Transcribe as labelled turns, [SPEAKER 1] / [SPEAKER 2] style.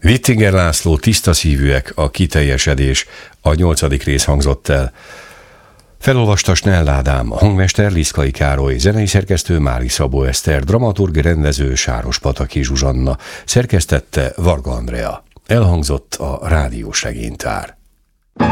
[SPEAKER 1] Wittinger László, Tiszta szívűek, a kiteljesedés, a 8. rész hangzott el. Felolvasta Snell Ádám, hangmester Liszkai Károly, zenei szerkesztő Mári Szabó Eszter, dramaturg rendező Sáros-Pataki Zsuzsanna, szerkesztette Varga Andrea. Elhangzott a rádiós regénytár.